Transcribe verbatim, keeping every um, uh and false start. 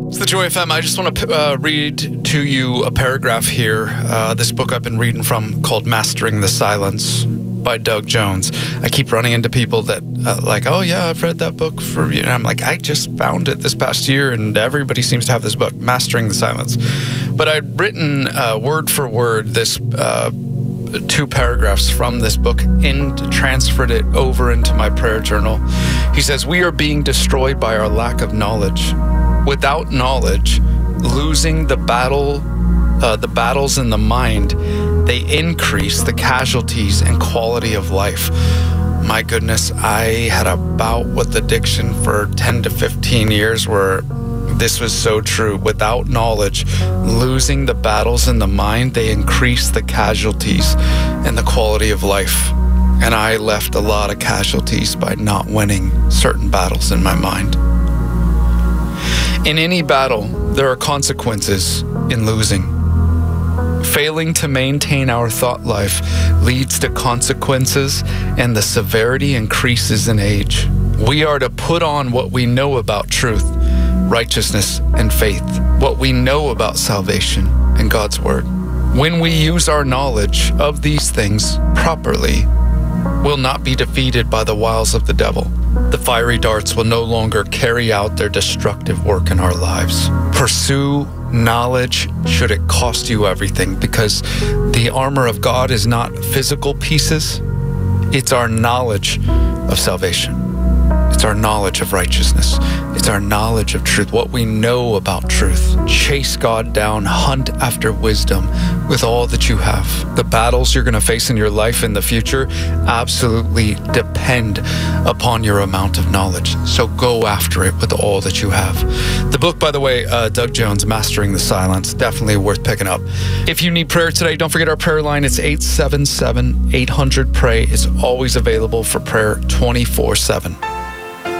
It's the Joy F M. I just want to uh, read to you a paragraph here. Uh, this book I've been reading from called Mastering the Silence by Doug Jones. I keep running into people that uh, like, oh yeah, I've read that book for you. And I'm like, I just found it this past year and everybody seems to have this book, Mastering the Silence. But I'd written uh, word for word this uh, two paragraphs from this book and transferred it over into my prayer journal. He says, we are being destroyed by our lack of knowledge. Without knowledge, losing the battle, uh, the battles in the mind, they increase the casualties and quality of life. My goodness, I had a bout with addiction for ten to fifteen years where this was so true. Without knowledge, losing the battles in the mind, they increase the casualties and the quality of life. And I left a lot of casualties by not winning certain battles in my mind. In any battle, there are consequences in losing. Failing to maintain our thought life leads to consequences, and the severity increases in age. We are to put on what we know about truth, righteousness, and faith, what we know about salvation and God's word. When we use our knowledge of these things properly, we'll not be defeated by the wiles of the devil. The fiery darts will no longer carry out their destructive work in our lives. Pursue knowledge should it cost you everything, because the armor of God is not physical pieces. It's our knowledge of salvation. It's our knowledge of righteousness. It's our knowledge of truth, what we know about truth. Chase God down, hunt after wisdom with all that you have. The battles you're going to face in your life in the future absolutely depend upon your amount of knowledge. So go after it with all that you have. The book, by the way, uh, Doug Jones, Mastering the Silence, definitely worth picking up. If you need prayer today, don't forget our prayer line. It's eight seven seven, eight hundred, pray. It's always available for prayer twenty-four seven.